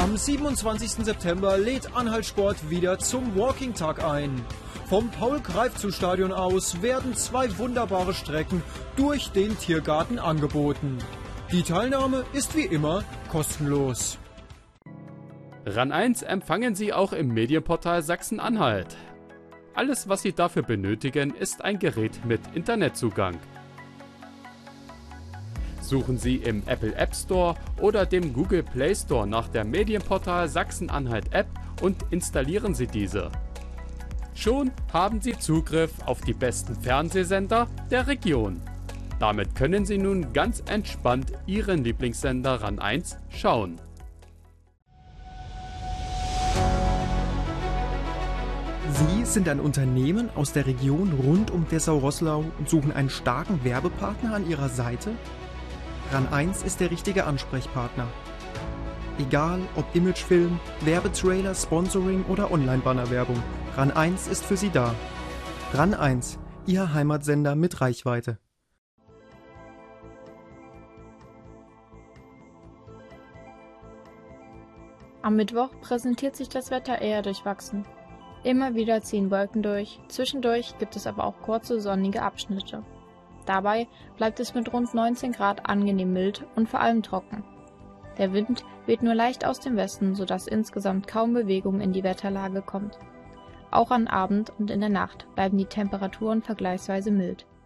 Am 27. September lädt Anhalt Sport wieder zum Walking-Tag ein. Vom Paul-Greifzu-Stadion aus werden 2 wunderbare Strecken durch den Tiergarten angeboten. Die Teilnahme ist wie immer kostenlos. RAN 1 empfangen Sie auch im Medienportal Sachsen-Anhalt. Alles, was Sie dafür benötigen, ist ein Gerät mit Internetzugang. Suchen Sie im Apple App Store oder dem Google Play Store nach der Medienportal Sachsen-Anhalt App und installieren Sie diese. Schon haben Sie Zugriff auf die besten Fernsehsender der Region. Damit können Sie nun ganz entspannt Ihren Lieblingssender RAN 1 schauen. Sie sind ein Unternehmen aus der Region rund um Dessau-Roßlau und suchen einen starken Werbepartner an Ihrer Seite? RAN 1 ist der richtige Ansprechpartner. Egal ob Imagefilm, Werbetrailer, Sponsoring oder Online-Bannerwerbung, RAN 1 ist für Sie da. RAN 1, Ihr Heimatsender mit Reichweite. Am Mittwoch präsentiert sich das Wetter eher durchwachsen. Immer wieder ziehen Wolken durch, zwischendurch gibt es aber auch kurze sonnige Abschnitte. Dabei bleibt es mit rund 19 Grad angenehm mild und vor allem trocken. Der Wind weht nur leicht aus dem Westen, sodass insgesamt kaum Bewegung in die Wetterlage kommt. Auch am Abend und in der Nacht bleiben die Temperaturen vergleichsweise mild.